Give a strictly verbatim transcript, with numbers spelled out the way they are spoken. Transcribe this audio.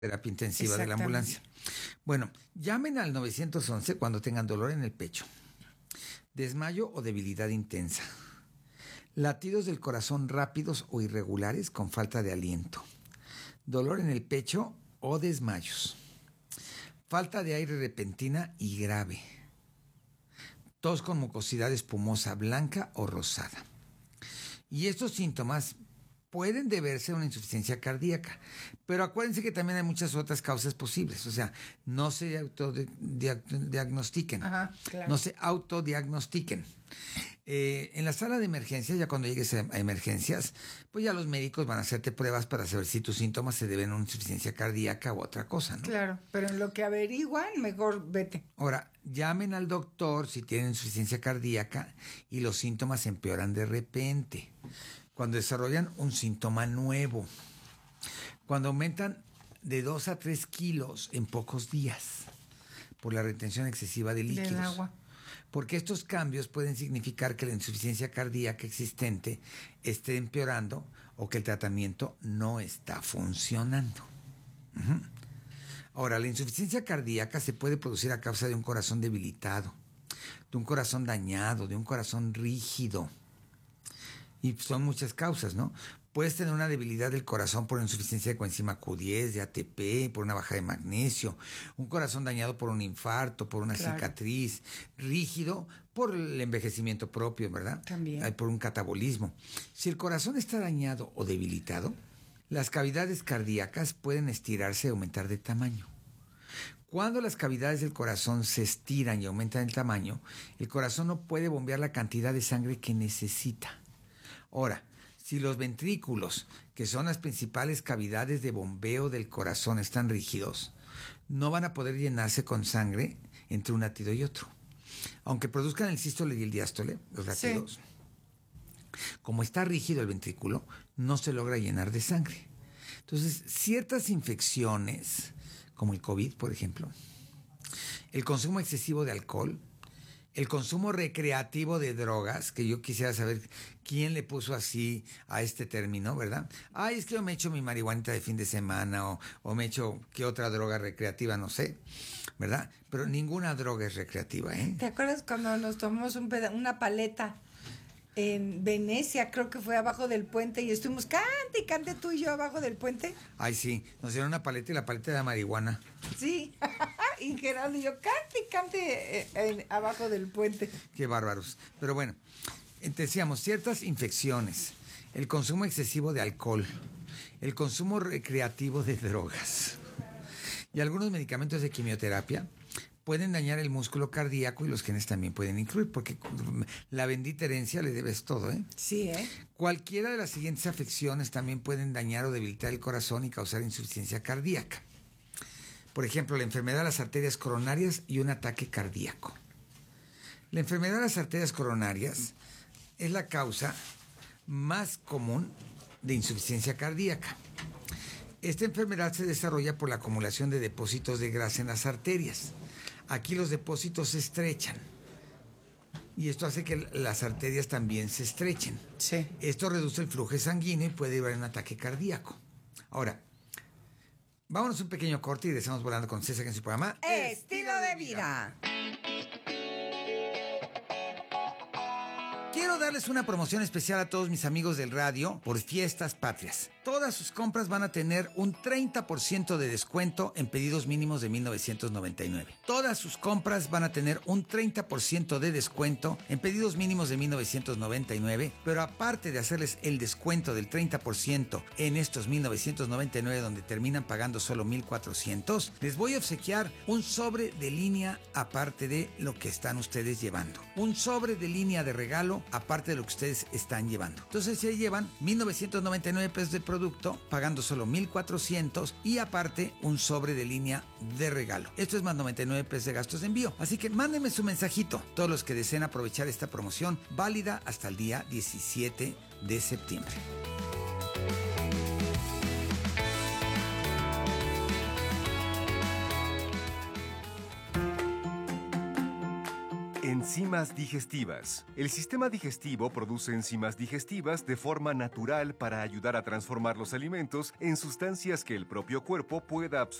terapia intensiva de la ambulancia. Bueno, llamen al nueve once cuando tengan dolor en el pecho, desmayo o debilidad intensa, latidos del corazón rápidos o irregulares con falta de aliento, dolor en el pecho o desmayos, falta de aire repentina y grave, tos con mucosidad espumosa blanca o rosada. Y estos síntomas pueden deberse a una insuficiencia cardíaca, pero acuérdense que también hay muchas otras causas posibles, o sea, no se autodiagnostiquen, Ajá, claro. no se autodiagnostiquen. Eh, en la sala de emergencias, ya cuando llegues a emergencias, pues ya los médicos van a hacerte pruebas para saber si tus síntomas se deben a una insuficiencia cardíaca u otra cosa, ¿no? Claro, pero en lo que averiguan, mejor vete. Ahora, llamen al doctor si tienen insuficiencia cardíaca y los síntomas empeoran de repente, cuando desarrollan un síntoma nuevo, cuando aumentan de dos a tres kilos en pocos días por la retención excesiva de líquidos. Del agua. Porque estos cambios pueden significar que la insuficiencia cardíaca existente esté empeorando o que el tratamiento no está funcionando. Uh-huh. Ahora, la insuficiencia cardíaca se puede producir a causa de un corazón debilitado, de un corazón dañado, de un corazón rígido. Y son muchas causas, ¿no? Puedes tener una debilidad del corazón por insuficiencia de coenzima Q diez, de A T P, por una baja de magnesio, un corazón dañado por un infarto, por una claro. cicatriz, rígido por el envejecimiento propio, ¿verdad? También. Por un catabolismo. Si el corazón está dañado o debilitado, las cavidades cardíacas pueden estirarse y aumentar de tamaño. Cuando las cavidades del corazón se estiran y aumentan el tamaño, el corazón no puede bombear la cantidad de sangre que necesita. Ahora, si los ventrículos, que son las principales cavidades de bombeo del corazón, están rígidos, no van a poder llenarse con sangre entre un latido y otro. Aunque produzcan el sístole y el diástole, los latidos, sí. como está rígido el ventrículo, no se logra llenar de sangre. Entonces, ciertas infecciones, como el COVID, por ejemplo, el consumo excesivo de alcohol, el consumo recreativo de drogas, que yo quisiera saber quién le puso así a este término, ¿verdad? Ay, es que yo me echo mi marihuanita de fin de semana o, o me echo qué otra droga recreativa, no sé, ¿verdad? Pero ninguna droga es recreativa, ¿eh? ¿Te acuerdas cuando nos tomamos un peda- una paleta en Venecia, creo que fue abajo del puente, y estuvimos cante y cante tú y yo abajo del puente? Ay, sí, nos dieron una paleta y la paleta de marihuana. Sí, y Gerardo y yo cante y cante eh, eh, abajo del puente. Qué bárbaros. Pero bueno, decíamos, ciertas infecciones, el consumo excesivo de alcohol, el consumo recreativo de drogas y algunos medicamentos de quimioterapia pueden dañar el músculo cardíaco y los genes también pueden incluir, porque la bendita herencia le debes todo, ¿eh? Sí, ¿eh? Cualquiera de las siguientes afecciones también pueden dañar o debilitar el corazón y causar insuficiencia cardíaca. Por ejemplo, la enfermedad de las arterias coronarias y un ataque cardíaco. La enfermedad de las arterias coronarias es la causa más común de insuficiencia cardíaca. Esta enfermedad se desarrolla por la acumulación de depósitos de grasa en las arterias. Aquí los depósitos se estrechan y esto hace que las arterias también se estrechen. Sí. Esto reduce el flujo sanguíneo y puede llevar a un ataque cardíaco. Ahora, vámonos un pequeño corte y regresamos volando con César en su programa Estilo de Vida. Quiero darles una promoción especial a todos mis amigos del radio por Fiestas Patrias. Todas sus compras van a tener un treinta por ciento de descuento en pedidos mínimos de mil novecientos noventa y nueve. Todas sus compras van a tener un treinta por ciento de descuento en pedidos mínimos de mil novecientos noventa y nueve, pero aparte de hacerles el descuento del treinta por ciento en estos mil novecientos noventa y nueve donde terminan pagando solo mil cuatrocientos, les voy a obsequiar un sobre de línea aparte de lo que están ustedes llevando. Un sobre de línea de regalo aparte de lo que ustedes están llevando. Entonces se llevan mil novecientos noventa y nueve pesos de producto, pagando solo mil cuatrocientos y aparte un sobre de línea de regalo. Esto es más noventa y nueve pesos de gastos de envío. Así que mándenme su mensajito, todos los que deseen aprovechar esta promoción válida hasta el día diecisiete de septiembre. En Enzimas digestivas. El sistema digestivo produce enzimas digestivas de forma natural para ayudar a transformar los alimentos en sustancias que el propio cuerpo pueda absorber